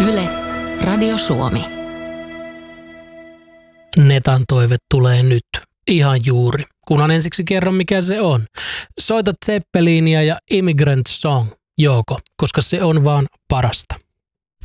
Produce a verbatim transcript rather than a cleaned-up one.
Yle, Radio Suomi. Netan toive tulee nyt. Ihan juuri. Kunhan ensiksi kerron, mikä se on. Soita Zeppelinia ja Immigrant Song, Jouko, koska se on vaan parasta.